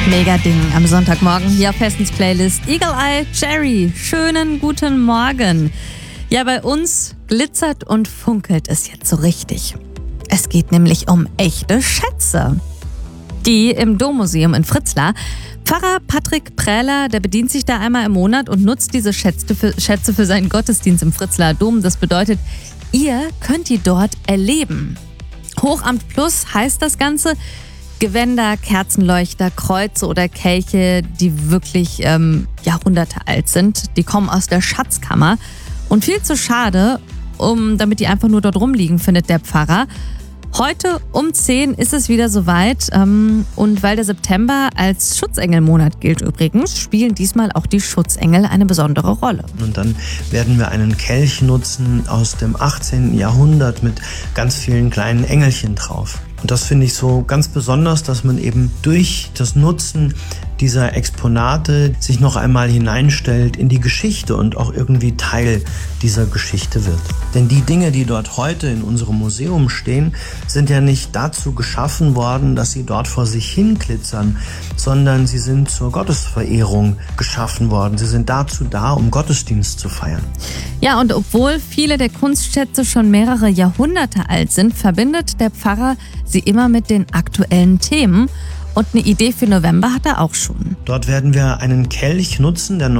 Mega Ding am Sonntagmorgen hier auf Festens Playlist. Eagle Eye Cherry, schönen guten Morgen. Ja, bei uns glitzert und funkelt es jetzt so richtig. Es geht nämlich um echte Schätze. Die im Dommuseum in Fritzlar. Pfarrer Patrick Prähler, der bedient sich da einmal im Monat und nutzt diese Schätze für seinen Gottesdienst im Fritzlarer Dom. Das bedeutet, ihr könnt die dort erleben. Hochamt Plus heißt das Ganze. Gewänder, Kerzenleuchter, Kreuze oder Kelche, die wirklich Jahrhunderte alt sind. Die kommen aus der Schatzkammer. Und viel zu schade, damit die einfach nur dort rumliegen, findet der Pfarrer. Heute um 10 ist es wieder soweit. Und weil der September als Schutzengelmonat gilt übrigens, spielen diesmal auch die Schutzengel eine besondere Rolle. Und dann werden wir einen Kelch nutzen aus dem 18. Jahrhundert mit ganz vielen kleinen Engelchen drauf. Und das finde ich so ganz besonders, dass man eben durch das Nutzen dieser Exponate sich noch einmal hineinstellt in die Geschichte und auch irgendwie Teil dieser Geschichte wird. Denn die Dinge, die dort heute in unserem Museum stehen, sind ja nicht dazu geschaffen worden, dass sie dort vor sich hin glitzern, sondern sie sind zur Gottesverehrung geschaffen worden. Sie sind dazu da, um Gottesdienst zu feiern. Ja, und obwohl viele der Kunstschätze schon mehrere Jahrhunderte alt sind, verbindet der Pfarrer sie immer mit den aktuellen Themen. Und eine Idee für November hat er auch schon. Dort werden wir einen Kelch nutzen, der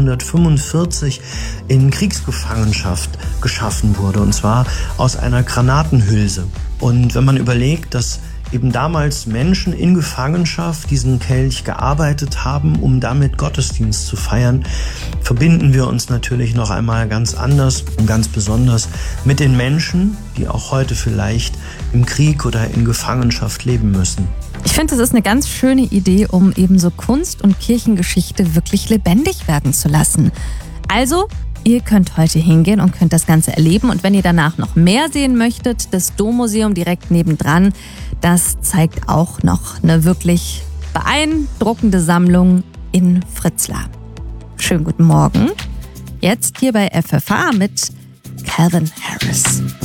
1945 in Kriegsgefangenschaft geschaffen wurde, und zwar aus einer Granatenhülse. Und wenn man überlegt, dass eben damals Menschen in Gefangenschaft diesen Kelch gearbeitet haben, um damit Gottesdienst zu feiern, verbinden wir uns natürlich noch einmal ganz anders und ganz besonders mit den Menschen, die auch heute vielleicht im Krieg oder in Gefangenschaft leben müssen. Ich finde, das ist eine ganz schöne Idee, um eben so Kunst- und Kirchengeschichte wirklich lebendig werden zu lassen. Also, ihr könnt heute hingehen und könnt das Ganze erleben. Und wenn ihr danach noch mehr sehen möchtet, das Dommuseum direkt nebendran, das zeigt auch noch eine wirklich beeindruckende Sammlung in Fritzlar. Schönen guten Morgen. Jetzt hier bei FFH mit Calvin Harris.